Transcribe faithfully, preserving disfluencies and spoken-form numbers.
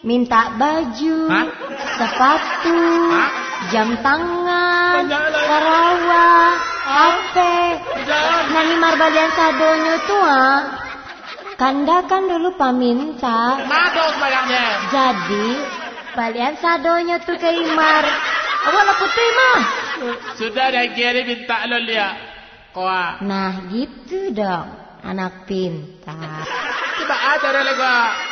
minta baju, Hah? sepatu, Hah? jam tangan, Jangan. karawang, H P. Jangan. Nani marbalian sadonyo tuh ah. Kanda kan dulu paminta. Mado sebayangnya. Jadi balian sadonyo tuh ke Imar. Awak lah putih mah. Sudah dah kiri minta lo lihat. Koa. Nah gitu dong, anak pintar. Coba aja deh gua.